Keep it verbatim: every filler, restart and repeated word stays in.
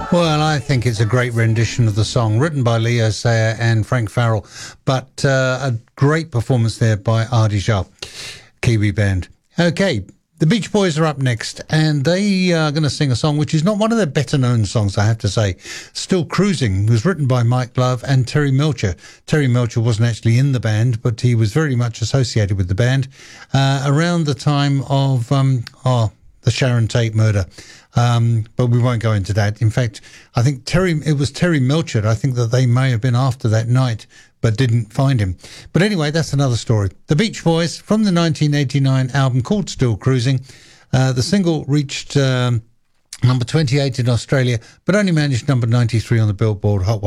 Well, I think it's a great rendition of the song, written by Leo Sayer and Frank Farrell, but uh, a great performance there by Artie Shaw, Kiwi band. Okay, the Beach Boys are up next, and they are going to sing a song which is not one of their better-known songs, I have to say. Still Cruising was written by Mike Love and Terry Melcher. Terry Melcher wasn't actually in the band, but he was very much associated with the band uh, around the time of um, oh, the Sharon Tate murder. Um, but we won't go into that. In fact, I think Terry, it was Terry Melcher. I think that they may have been after that night, but didn't find him. But anyway, that's another story. The Beach Boys, from the nineteen eighty-nine album called Still Cruising. Uh, the single reached um, number twenty-eight in Australia, but only managed number ninety-three on the Billboard Hot one